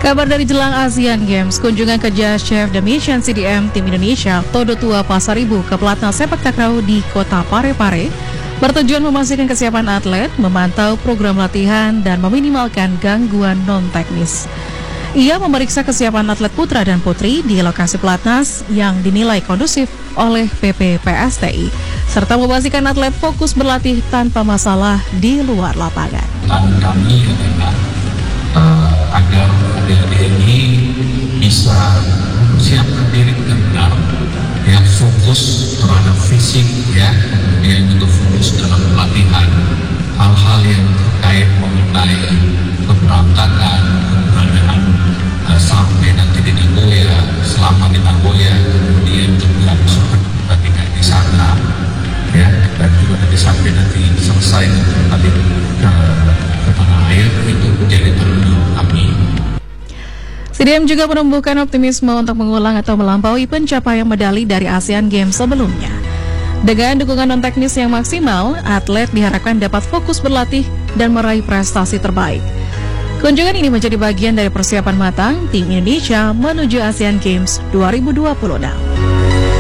Kabar dari jelang ASEAN Games, kunjungan kerja Chef The Mission CDM Tim Indonesia Todo Tua Pasaribu ke Pelatnas Sepak Takraw di Kota Parepare bertujuan memastikan kesiapan atlet, memantau program latihan, dan meminimalkan gangguan non-teknis. Ia memeriksa kesiapan atlet putra dan putri di lokasi Pelatnas yang dinilai kondusif oleh PP PSTI, serta memastikan atlet fokus berlatih tanpa masalah di luar lapangan. Kami agar adik-adik ini bisa mempersiapkan diri benar, yang fokus terhadap fisik, kemudian juga fokus dalam pelatihan, hal-hal yang terkait mengenai keberangkatan, keberadaan sampai nanti di Nagoya, selama di Nagoya, kemudian juga pertandingan di sana, dan juga nanti sampai nanti selesai nanti ke tanah air, itu menjadi tanggung kami. CDM juga menumbuhkan optimisme untuk mengulang atau melampaui pencapaian medali dari ASEAN Games sebelumnya. Dengan dukungan non-teknis yang maksimal, atlet diharapkan dapat fokus berlatih dan meraih prestasi terbaik. Kunjungan ini menjadi bagian dari persiapan matang tim Indonesia menuju ASEAN Games 2026.